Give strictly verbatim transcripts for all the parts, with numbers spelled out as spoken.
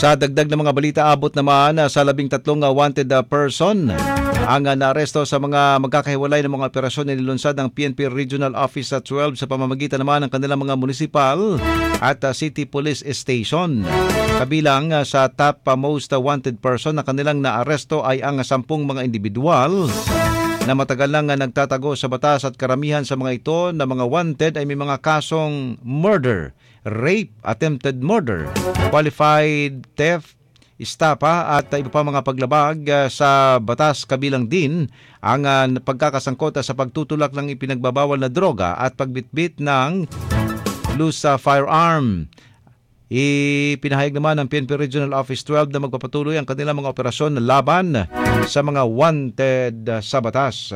Sa dagdag ng mga balita, abot naman uh, sa labing tatlong uh, wanted uh, person ang uh, naaresto sa mga magkakahiwalay ng mga operasyon na nilunsad ng P N P Regional Office sa twelve sa pamamagitan naman ng kanilang mga municipal at uh, city police station. Kabilang uh, sa top uh, most uh, wanted person na kanilang naaresto ay ang uh, sampung mga individual na matagal lang uh, nagtatago sa batas, at karamihan sa mga ito na mga wanted ay may mga kasong murder, rape, attempted murder, qualified theft, istapa at iba pa mga paglabag uh, sa batas. Kabilang din ang uh, pagkakasangkot uh, sa pagtutulak ng ipinagbabawal na droga at pagbitbit ng loose uh, firearm. Ipinahayag naman ng P N P Regional Office twelve na magpapatuloy ang kanilang mga operasyon na laban sa mga wanted uh, sa batas.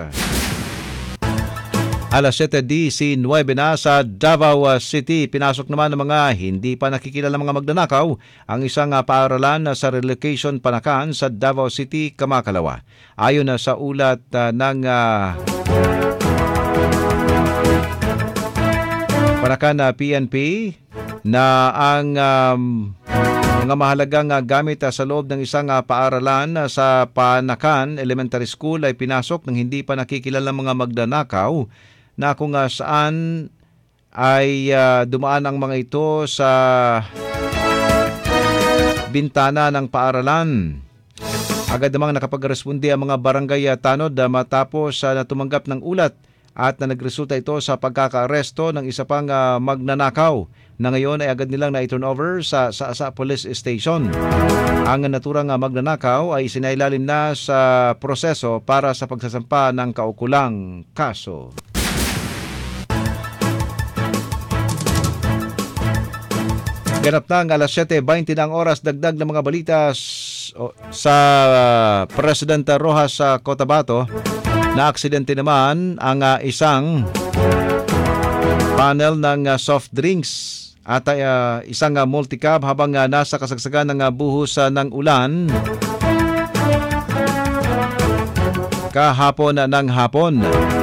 Alas siyete dinuwebe na sa Davao City. Pinasok naman ng mga hindi pa nakikilala mga magnanakaw ang isang uh, paaralan sa relocation Panakan sa Davao City, Kamakalawa. Ayon na sa ulat uh, ng uh, Panakan uh, P N P na ang um, mga mahalagang uh, gamit uh, sa loob ng isang uh, paaralan uh, sa Panakan Elementary School ay pinasok ng hindi pa nakikilala mga magnanakaw na kung uh, saan ay uh, dumaan ang mga ito sa bintana ng paaralan. Agad namang nakapagresponde ang mga barangay uh, tanod uh, matapos uh, na tumanggap ng ulat at na nagresulta ito sa pagkakaaresto ng isa pang uh, magnanakaw na ngayon ay agad nilang na-turnover sa Saasa Police Station. Ang naturang uh, magnanakaw ay isinailalim na sa proseso para sa pagsasampa ng kaukulang kaso. Ganap na ang alas siyete beinte na ang oras. Dagdag ng mga balita sa President Rojas sa Cotabato. Na aksidente naman ang uh, isang panel ng uh, soft drinks at uh, isang uh, multicab habang uh, nasa kasagsagan ng uh, buhos uh, ng ulan kahapon uh, ng hapon.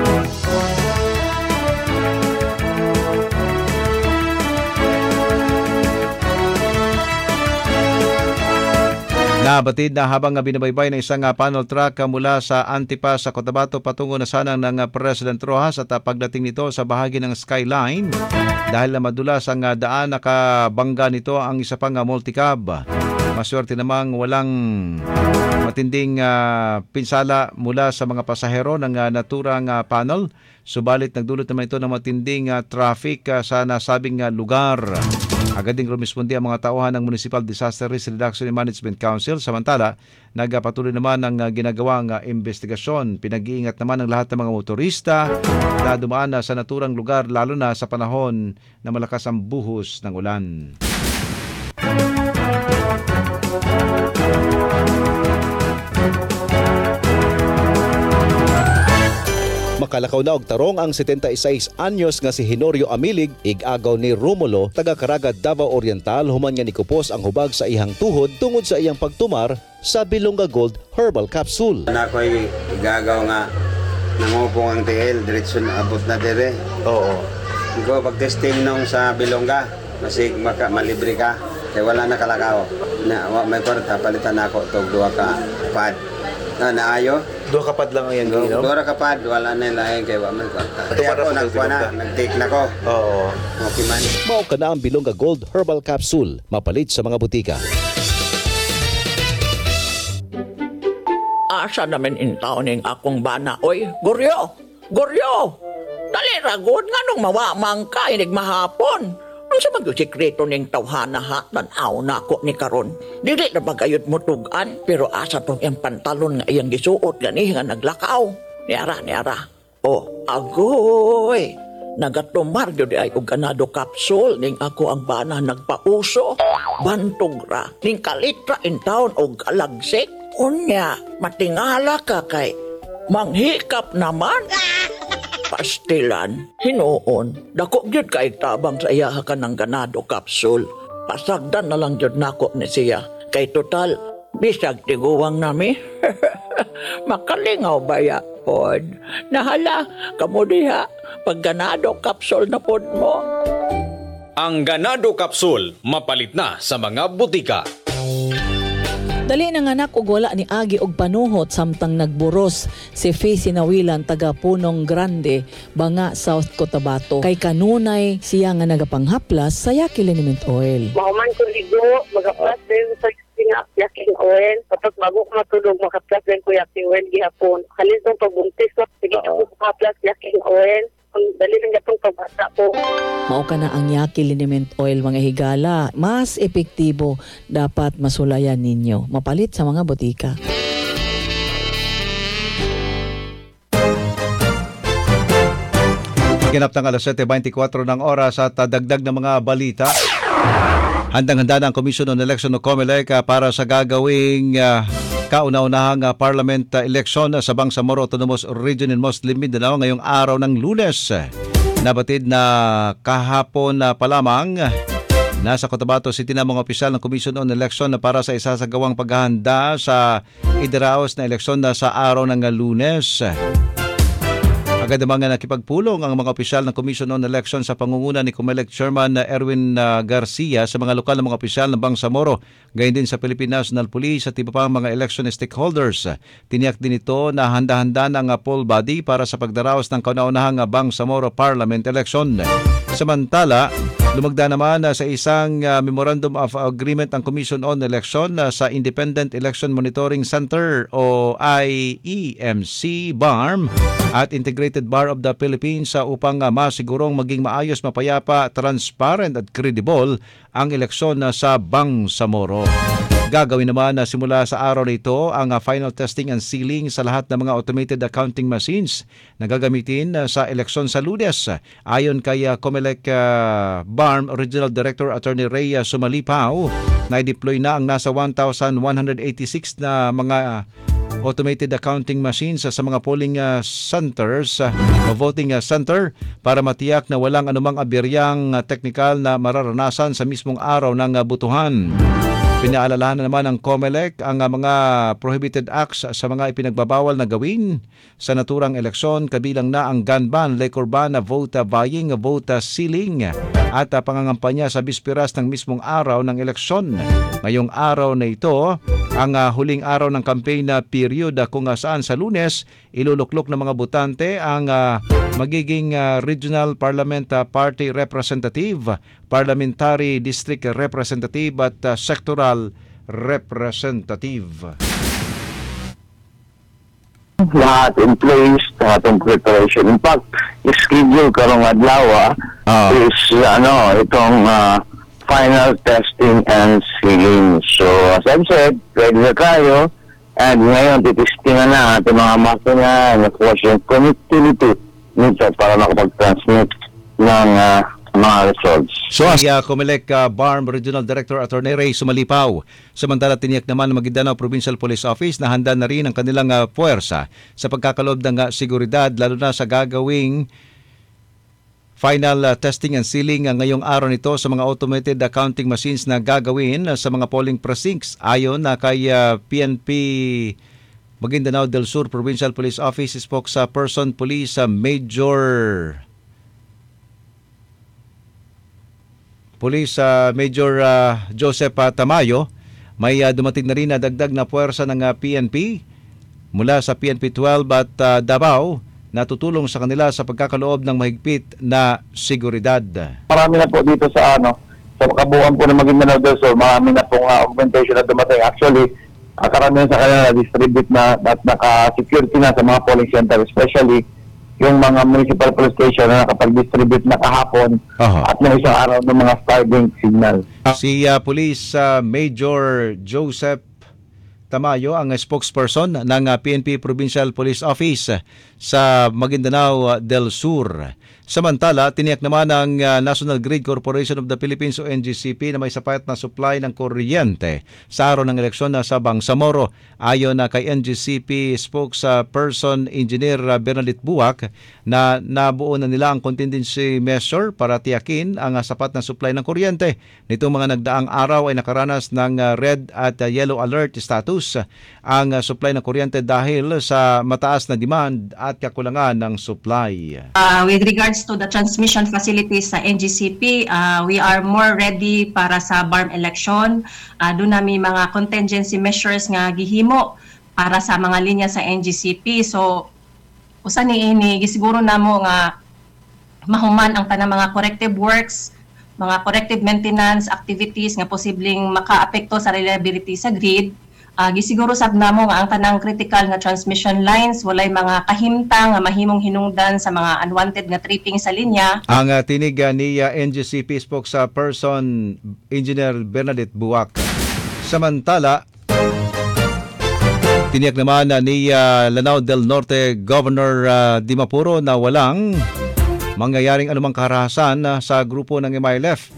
Nabatid na habang binabaybay ng isang panel truck mula sa Antipa sa Cotabato patungo na sanang ng President Rojas at pagdating nito sa bahagi ng Skyline dahil na madulas ang daan, nakabangga nito ang isa pang multicab. Maswerte namang walang matinding uh, pinsala mula sa mga pasahero ng uh, naturang uh, panel, subalit nagdulot naman ito ng matinding uh, traffic uh, sa nasabing uh, lugar. Agad ding rumisponde ang mga tauhan ng Municipal Disaster Risk Reduction and Management Council. Samantala, nagpatuloy naman ang uh, ginagawang uh, investigasyon. Pinag-iingat naman ng lahat ng mga motorista na dumaan na sa naturang lugar, lalo na sa panahon na malakas ang buhos ng ulan. Makalakaw na og tarong ang setenta-seis anyos nga si Henorio Amilig, ig-agaw ni Romulo, taga Caraga, Davao Oriental, human nga nikupos ang hubag sa ihang tuhod tungod sa iyang pagtumar sa Bilonga Gold Herbal Capsule. Na ko'y igagaw nga nangupong ang T L, diretso na abot na dire. Oo. Ikaw pag-testing nung sa Bilonga, masig maka, malibre ka, kaya wala na kalakaw. Na, may kwarta, palitan na ako itong duha ka pad. Na, naayo. Dua kapad lang ang yan ginaw? Dua kapad, wala na lain kay wa man kwarta. Kaya ako nagkuha na, nag-take na ko. Oo. Okay man. Mao ka na ang Bilonga Gold Herbal Capsule, mapalit sa mga butika. Asa namin intaw ning akong bana, oy, Goryo! Goryo! Dali ragod nga nung mawamang ka, inig mahapon. Ang sa mag-sikreto ning tawhana ha, tanaw na ako ni karon. Dili na bagayod mo tugan, pero asa tong iyang pantalon nga iyang gisuot gani nga naglakaw. Niara, niara. Oh, agoy! Nagatumar yun ay og ganado kapsul ning ako ang bana nagpauso. Bantog ra, ning kalitra in town og kalagsik. Unya, matingala ka kay manghikap naman. Pastilan, hinuon, dako gyud kay tabang sa iya ka ng ganado kapsul. Pasagdan na lang gyud nako ni siya. Kay total, bisag tiguwang nami. Makalingaw ba ya, pod? Nahala, kamo diha, pag ganado kapsul na pod mo. Ang ganado kapsul, mapalit na sa mga butika. Dali na nga nak og wala ni agi og panuhot samtang nagburos si Faye Sinawilan taga Punong Grande, Banga, South Cotabato. Kay kanunay siya nga nagapanghaplas sa Yaki Liniment Oil. Mahuman ko ligo, mag-aplas din sa yaking oil. Tapos bago ko matulog, mag-aplas din ko yaking oil gihapon. Halis nung pagbuntis ko, sige ako mag-aplas yaking oil. Ang dali lang gatong pagbasa ko. Mao ka na ang Yaki Liniment Oil, mga higala. Mas epektibo dapat masulayan ninyo. Mapalit sa mga botika. Ginap ng alas siyete beintikwatro ng oras at uh, dagdag ng mga balita. Handang-handa na ang Commission on Election o COMELEC uh, para sa gagawing uh, kauna-unahang uh, parliament uh, election uh, sa Bangsamoro Autonomous Region in Muslim Mindanao ngayong araw ng Lunes. Nabatid na kahapon na uh, pa lamang uh, nasa Cotabato City na mga opisyal ng Commission on Election na para sa isasagawang paghahanda sa idaraos na eleksyon na sa araw ng uh, Lunes. Agad namang nakipagpulong ang mga opisyal ng Commission on Election sa pangunguna ni COMELEC Chairman Erwin uh, Garcia sa mga lokal na mga opisyal ng Bangsamoro, gayon din sa Philippine National Police at iba pang mga election stakeholders. Tiniyak din ito na handa-handa ng uh, poll body para sa pagdaraos ng kauna-unahang uh, Bangsamoro Parliament Election. Samantala, lumagda naman uh, sa isang uh, Memorandum of Agreement ang Commission on Election uh, sa Independent Election Monitoring Center o I E M C B A R M at Integrated Bar of the Philippines sa upang uh, masigurong maging maayos, mapayapa, transparent at credible ang eleksyon uh, sa Bangsamoro. Gagawin naman na uh, simula sa araw na ito ang uh, final testing and sealing sa lahat ng mga automated accounting machines na gagamitin uh, sa eleksyon sa Lunes. Ayon kay uh, COMELEC uh, B A R M Regional Director Attorney Rhea Sumalipaw, na-deploy na ang nasa one thousand one hundred eighty-six na mga uh, automated accounting machines sa mga polling uh, centers uh, o voting uh, center para matiyak na walang anumang aberyang uh, technical na mararanasan sa mismong araw ng uh, butuhan. Pinaalalahan na naman ng COMELEC ang uh, mga prohibited acts sa mga ipinagbabawal na gawin sa naturang eleksyon, kabilang na ang gun ban, liquor ban, vote buying, vote sealing at uh, pangangampanya sa bisperas ng mismong araw ng eleksyon. Ngayong araw na ito, ang uh, huling araw ng campaign na period uh, kung uh, saan sa Lunes iluluklok ng mga botante ang uh, magiging uh, Regional Parliament uh, Party Representative, Parliamentary District Representative at uh, Sectoral Representative. Lahat in place, lahat in preparation. In fact, schedule karong adlaw uh, is uh, ano itong uh, final testing and sealing. So, as I've said, ready na tayo. And ngayon, titistingan na ating mga makina and of course, yung connectivity nito para makapag-transmit ng uh, mga results. So, si uh, COMELEC uh, B A R M Regional Director Attorney Ray Sumalipaw. Samantala, tiniyak naman ng Maguindanao Provincial Police Office na handa na rin ang kanilang uh, puwersa sa pagkakaloob ng uh, seguridad, lalo na sa gagawing final uh, testing and sealing uh, ngayong araw nito sa mga automated accounting machines na gagawin uh, sa mga polling precincts. Ayon na uh, kay uh, P N P Maguindanao del Sur Provincial Police Office spokesperson Police uh, Major Police uh, Major uh, Joseph uh, Tamayo, may uh, dumating na rin na dagdag na puwersa ng uh, P N P mula sa P N P twelve at uh, Davao na tutulong sa kanila sa pagkakaloob ng mahigpit na seguridad. Marami na po dito sa ano, sa kabuuan po ng Maguindanao del Sur, marami na pong uh, augmentation na dumating. Actually, uh, karamihan sa kanila na-distribute na at naka-security na sa mga polling center, especially yung mga municipal police station na nakapag-distribute na kahapon uh-huh. at ng isang araw ng mga starting signal. Si uh, Police uh, Major Joseph Tamayo ang spokesperson ng uh, P N P Provincial Police Office sa Maguindanao del Sur. Samantala, tiniyak naman ng uh, National Grid Corporation of the Philippines o N G C P na may sapat na supply ng kuryente sa araw ng eleksyon na sa Bangsamoro. Ayon na kay N G C P spokesperson Engineer Bernadette Buwak na nabuo na nila ang contingency measure para tiyakin ang uh, sapat na supply ng kuryente. Nitong mga nagdaang araw ay nakaranas ng uh, red at uh, yellow alert status ang uh, supply ng kuryente dahil sa mataas na demand at at kakulangan ng supply. Uh, with regards to the transmission facilities sa N G C P, uh, we are more ready para sa B A R M election. Uh, doon namin mga contingency measures nga gihimo para sa mga linya sa N G C P. So, usa ni ini gisiguro namo nga mahuman ang tanang mga corrective works, mga corrective maintenance activities nga posibleng makaapekto sa reliability sa grid. Uh, gisiguro sab namo nga ang tanang critical nga transmission lines walay mga kahimtang nga mahimong hinungdan sa mga unwanted nga tripping sa linya. Ang uh, tinig uh, ni uh, N G C P spokesperson Engineer Bernadette Buwak. Samantala, tiniyak naman uh, ni uh, Lanao del Norte Governor uh, Di Mapuro na walang mangyayaring anumang karahasan uh, sa grupo ng M I L F.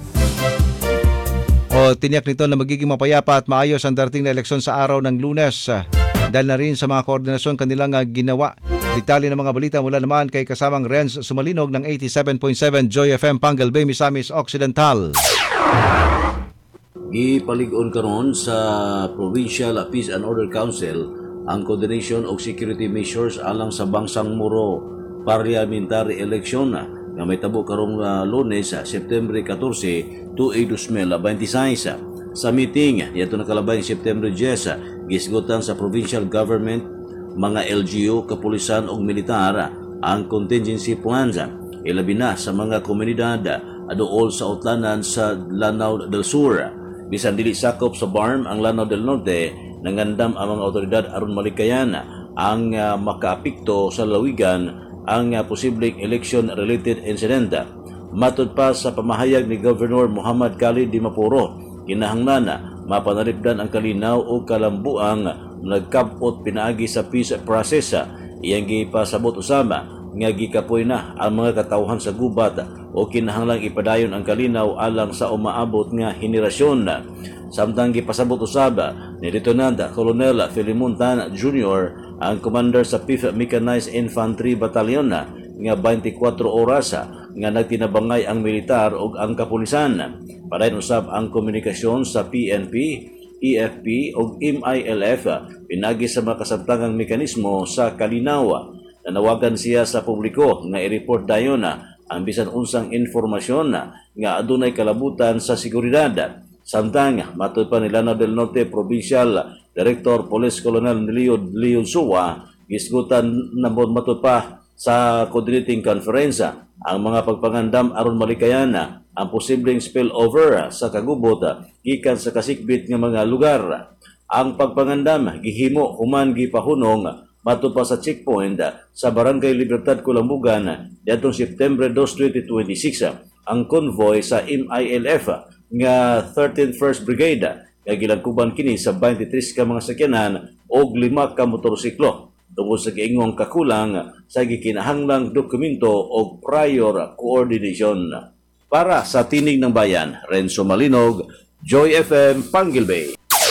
O tiniyak nito na magiging mapayapa at maayos ang darating na eleksyon sa araw ng Lunes uh, dahil na rin sa mga koordinasyon kanilang uh, ginawa. Detalye ng mga balita mula naman kay kasamang Renz Sumalinog ng eighty-seven point seven Joy F M Pangal Bay, Misamis Occidental. Gipalig-on karon sa Provincial Peace and Order Council ang coordination of security measures alang sa Bangsang Moro parliamentary election nga may tabo karong uh, Lunes, September fourteen, twenty twenty-six. Sa meeting, yato nakalabay September ten, gisgutan sa provincial government, mga L G U, kapulisan ug militar ang contingency plans ilabi na sa mga komunidad aduol sa utlanan sa Lanao del Sur. Bisan dili sakop sa B A R M ang Lanao del Norte, nangandam ang mga otoridad aron malikayan ang uh, makaapekto sa lawigan ang uh, posibleng election-related incident. Matod pa sa pamahayag ni Governor Muhammad Khalid Di Mapuro, kinahanglan mapanalipdan ang kalinaw o kalambuang nagkapot pinaagi sa peace process. Iyang gipasabot usama nga gikapoy na ang mga katawhan sa gubat o kinahanglang ipadayon ang kalinaw alang sa umaabot nga henerasyon. Samtang gipasabot usaba ni Lieutenant Colonel Filimon Tan Junior, ang commander sa fifth Mechanized Infantry Battalion nga twenty-four oras nga nagtinabangay ang militar ug ang kapulisan. Padayon usab ang komunikasyon sa P N P, E F P ug M I L F pinagi sa mga kasamtangang mekanismo sa kalinaw. Nanawagan siya sa publiko nga i-report dayon ang bisan unsang informasyon nga adunay kalabutan sa seguridad. Samtang matud pa ni Lanao del Norte Provincial Director Police Colonel Leod Leod Suwa, gisgutan na matud pa sa coordinating conference ang mga pagpangandam aron malikayan ang posibleng spillover sa kagubot gikan sa kasikbit nga mga lugar. Ang pagpangandam gihimo human gipahunong matud pa sa checkpoint sa Barangay Libertad, Kulambugan niadtong September second, twenty twenty-six. Ang convoy sa M I L F nga thirteenth First Brigade nga gilangkuban kini sa twenty-three ka mga sakyanan o lima ka motorsiklo tungod sa giingong kakulang sa gikinahanglang dokumento o prior coordination. Para sa Tinig ng Bayan, Renzo Malinog, Joy F M Pangal Bay.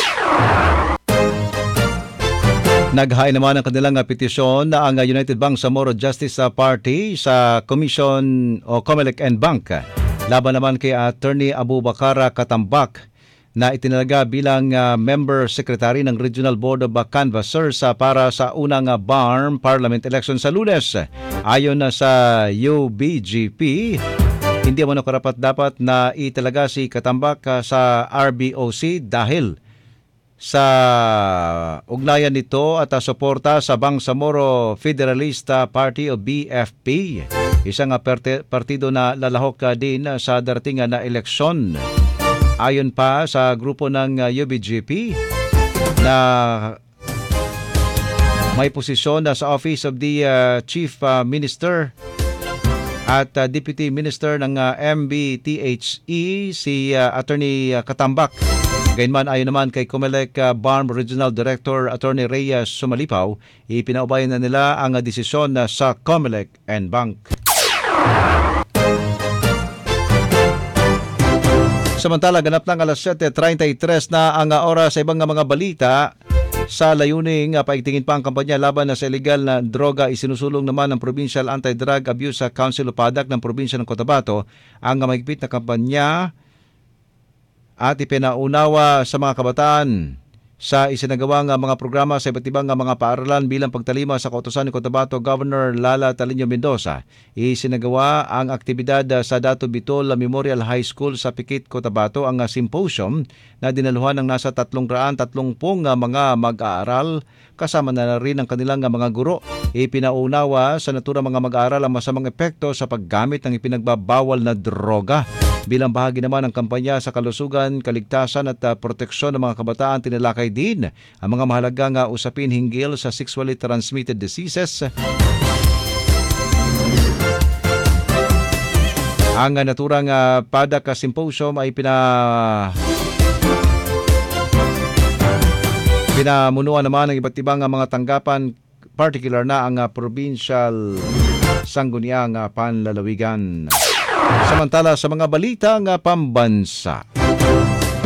Naghain naman ang kanilang petisyon na ang United Bangsamoro Justice Party sa Commission o Comelec and Bank laban naman kay Attorney Abubakar Katambak na itinalaga bilang uh, member secretary ng Regional Board of Canvassers uh, para sa unang uh, B A R M Parliament election sa Lunes. Ayon na sa U B G P, hindi mo karapat dapat na italaga si Katambak uh, sa R B O C dahil sa ugnayan nito at uh, suporta sa Bangsamoro Federalista Party o B F P, isang uh, partido na lalahok uh, din uh, sa darating uh, na eleksyon. Ayon pa sa grupo ng uh, U B G P na may posisyon na sa Office of the uh, Chief uh, Minister at uh, Deputy Minister ng uh, M B T H E si uh, Attorney uh, Katambak. Gayunman ayon naman kay Comelec uh, B A R M Regional Director Attorney Reyes Sumalipaw, ipinaubayan na nila ang uh, desisyon uh, sa Comelec and Bank. Samantala, ganap ng alas seven thirty-three na ang uh, oras sa ibang uh, mga balita. Sa layuning uh, paigtingin pa ang kampanya laban na sa illegal na droga, isinusulong naman ng Provincial Anti-Drug Abuse Council o PADAC ng probinsya ng Cotabato ang uh, mahigpit na kampanya at ipinaunawa sa mga kabataan sa isinagawang uh, mga programa sa iba't ibang uh, mga paaralan bilang pagtalima sa kautusan ni Cotabato Governor Lala Talino Mendoza. Isinagawa ang aktibidad uh, sa Dato Bitol Memorial High School sa Pikit, Cotabato ang uh, symposium na dinaluhan ng nasa tatlong raan tatlong pong uh, mga mag-aaral kasama na rin ang kanilang uh, mga guro. Ipinaunawa sa naturang mga mag-aaral ang masamang epekto sa paggamit ng ipinagbabawal na droga. Bilang bahagi naman ng kampanya sa kalusugan, kaligtasan at uh, proteksyon ng mga kabataan, tinalakay din ang mga mahalagang uh, usapin hinggil sa sexually transmitted diseases. Ang uh, naturang uh, P A D A C Symposium ay pina... pinamunuan naman ng iba't ibang uh, mga tanggapan, particular na ang uh, Provincial Sangguniang uh, Panlalawigan. Samantala sa mga balita ng pambansa.